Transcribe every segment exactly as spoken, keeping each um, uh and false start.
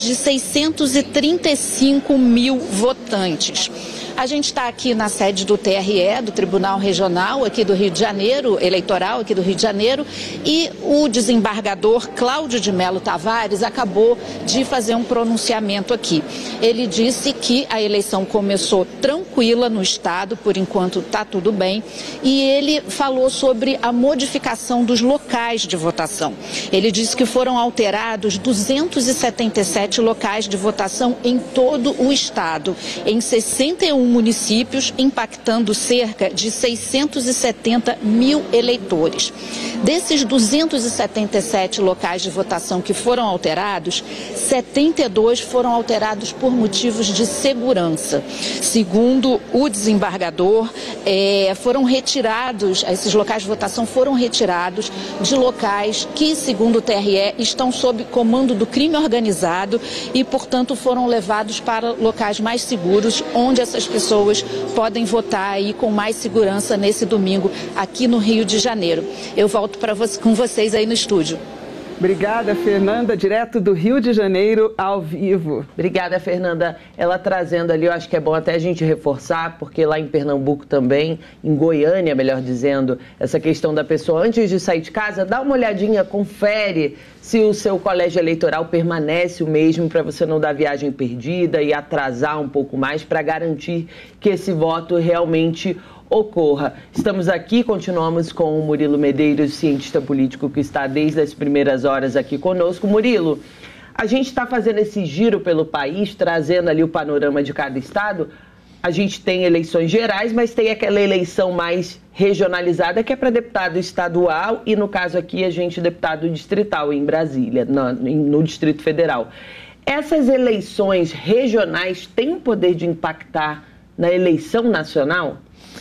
de seiscentos e trinta e cinco mil votantes. A gente está aqui na sede do T R E, do Tribunal Regional aqui do Rio de Janeiro, eleitoral aqui do Rio de Janeiro, e o desembargador Cláudio de Melo Tavares acabou de fazer um pronunciamento aqui. Ele disse que a eleição começou tranquila no estado, por enquanto está tudo bem, e ele falou sobre a modificação dos locais de votação. Ele disse que foram alterados duzentos e setenta e sete locais de votação em todo o estado, em sessenta e um municípios, impactando cerca de seiscentos e setenta mil eleitores. Desses duzentos e setenta e sete locais de votação que foram alterados, setenta e dois foram alterados por motivos de segurança. Segundo o desembargador, é, foram retirados, esses locais de votação foram retirados de locais que, segundo o T R E, estão sob comando do crime organizado e, portanto, foram levados para locais mais seguros, onde essas pessoas podem votar aí com mais segurança nesse domingo aqui no Rio de Janeiro. Eu volto para você, com vocês aí no estúdio. Obrigada, Fernanda, direto do Rio de Janeiro, ao vivo. Obrigada, Fernanda. Ela trazendo ali, eu acho que é bom até a gente reforçar, porque lá em Pernambuco também, em Goiânia, melhor dizendo, essa questão da pessoa, antes de sair de casa, dá uma olhadinha, confere se o seu colégio eleitoral permanece o mesmo, para você não dar viagem perdida e atrasar um pouco mais, para garantir que esse voto realmente ocorra. Estamos aqui, continuamos com o Murilo Medeiros, cientista político que está desde as primeiras horas aqui conosco. Murilo, a gente está fazendo esse giro pelo país, trazendo ali o panorama de cada estado. A gente tem eleições gerais, mas tem aquela eleição mais regionalizada, que é para deputado estadual e, no caso aqui, a gente deputado distrital em Brasília, no, no Distrito Federal. Essas eleições regionais têm o poder de impactar na eleição nacional?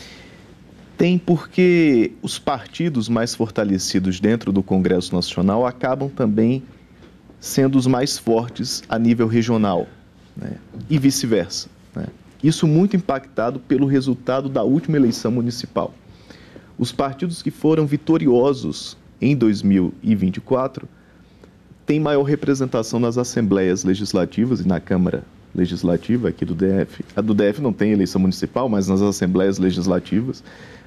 Tem, porque os partidos mais fortalecidos dentro do Congresso Nacional acabam também sendo os mais fortes a nível regional, né? E vice-versa, né? Isso muito impactado pelo resultado da última eleição municipal. Os partidos que foram vitoriosos em dois mil e vinte e quatro têm maior representação nas assembleias legislativas e na Câmara Legislativa aqui do D F. A do D F não tem eleição municipal, mas nas assembleias legislativas.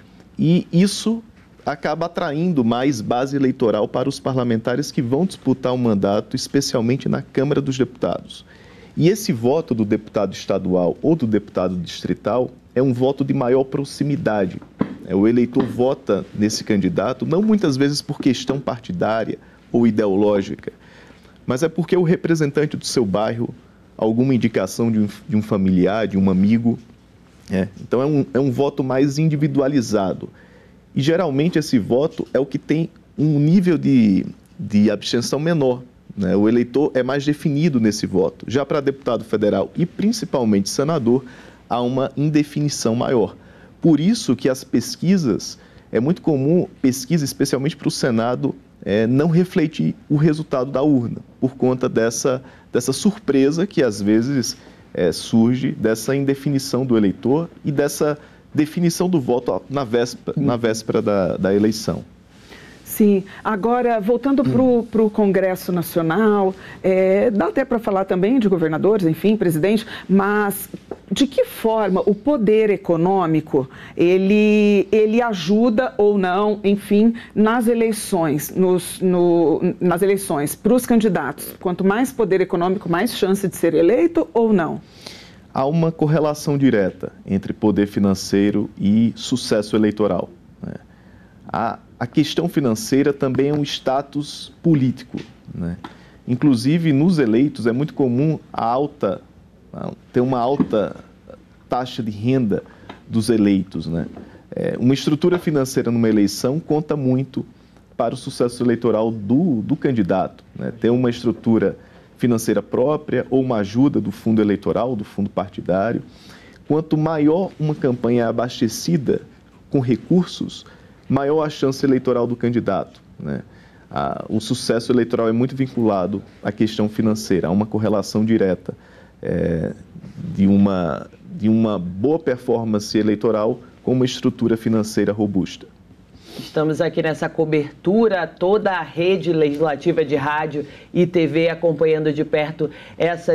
E isso acaba atraindo mais base eleitoral para os parlamentares que vão disputar o mandato, especialmente na Câmara dos Deputados. E esse voto do deputado estadual ou do deputado distrital é um voto de maior proximidade. O eleitor vota nesse candidato, não muitas vezes por questão partidária ou ideológica, mas é porque o representante do seu bairro, alguma indicação de um, de um familiar, de um amigo. É, então é um, é um voto mais individualizado e geralmente esse voto é o que tem um nível de, de abstenção menor, né? O eleitor é mais definido nesse voto. Já para deputado federal e principalmente senador, há uma indefinição maior. Por isso que as pesquisas, é muito comum pesquisa especialmente para o Senado, é, não refletir o resultado da urna, por conta dessa, dessa surpresa que às vezes É, surge dessa indefinição do eleitor e dessa definição do voto na véspera, na véspera da, da eleição. Sim. Agora, voltando para o Congresso Nacional, é, dá até para falar também de governadores, enfim, presidente, mas de que forma o poder econômico, ele, ele ajuda ou não, enfim, nas eleições, nos, no, nas eleições para os candidatos? Quanto mais poder econômico, mais chance de ser eleito ou não? Há uma correlação direta entre poder financeiro e sucesso eleitoral, né? A, a questão financeira também é um status político, né? Inclusive, nos eleitos, é muito comum a alta, ter uma alta taxa de renda dos eleitos, né? É, uma estrutura financeira numa eleição conta muito para o sucesso eleitoral do, do candidato, né? Ter uma estrutura financeira própria ou uma ajuda do fundo eleitoral, do fundo partidário. Quanto maior uma campanha abastecida com recursos, maior a chance eleitoral do candidato, né? Ah, o sucesso eleitoral é muito vinculado à questão financeira, há uma correlação direta é, de, uma, de uma boa performance eleitoral com uma estrutura financeira robusta. Estamos aqui nessa cobertura, toda a rede legislativa de rádio e T V acompanhando de perto essa